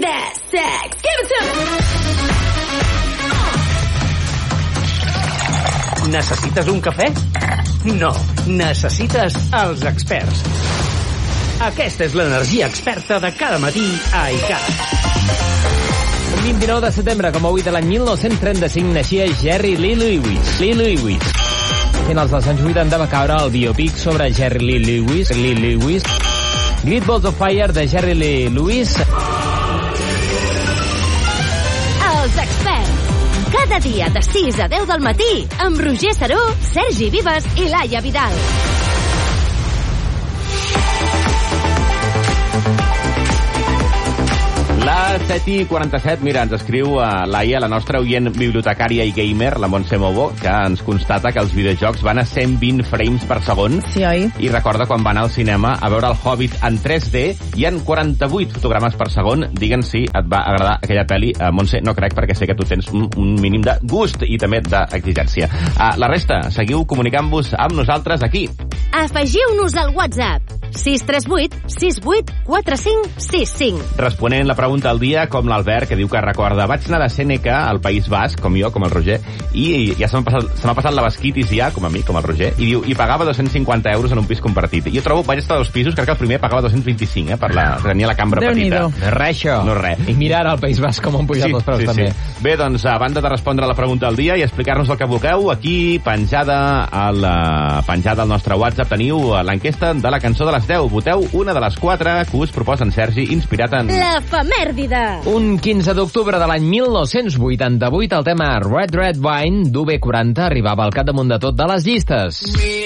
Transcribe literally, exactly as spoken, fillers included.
that sex. Give it to me. Necessites un cafè? No, necessites els experts. Aquesta és l'energia experta de cada matí a I C A T. El vint-i-nou de setembre, com avui de l'any mil nou-cents trenta-cinc, naixia Jerry Lee Lewis. Lee Lewis. A finals dels anys vuitanta va caure el biopic sobre Jerry Lee Lewis. Lee Lewis. Great Balls of Fire de Jerry Lee Lewis. Els experts. Cada dia de sis a deu del matí amb Roger Saró, Sergi Vives i Laia Vidal. La set i quaranta-set, mira, ens escriu uh, Laia, la nostra oient bibliotecària i gamer, la Montse Mobo, que ens constata que els videojocs van a cent vint frames per segon. Sí, oi? I recorda quan va anar al cinema a veure el Hobbit en tres D i en quaranta-vuit fotogrames per segon. Digue'ns si et va agradar aquella pel·li. Uh, Montse, no crec, perquè sé que tu tens un, un mínim de gust i també d'exigència. Uh, la resta, seguiu comunicant-vos amb nosaltres aquí. Afegiu-nos al WhatsApp sis tres vuit sis vuit quatre cinc sis cinc. Responent la pregunta del dia, com l'Albert, que diu que recorda: vaig anar de Sèneca al País Basc, com jo, com el Roger, i ja se m'ha passat, se m'ha passat la basquitis ja, com a mi, com el Roger, i diu, i pagava dos-cents cinquanta euros en un pis compartit. Jo trobo, vaig estar a dos pisos, crec que el primer pagava dos-cents vint-i-cinc, eh, per la, tenia la cambra petita. No és res, això. No és res. I mira ara al País Basc com han pujat sí, els preus, sí, també. Sí. Bé, doncs, a banda de respondre a la pregunta del dia i explicar-nos el que vulgueu, aquí, penjada a la penjada al nostre WhatsApp, teniu l'enquesta de la cançó de les deu. Voteu una de les quatre que us proposa en Sergi, inspirat en... L'efemèrdide. Un quinze d'octubre de l'any mil nou-cents vuitanta-vuit, el tema Red Red Wine d'U B quaranta arribava al capdamunt de tot de les llistes.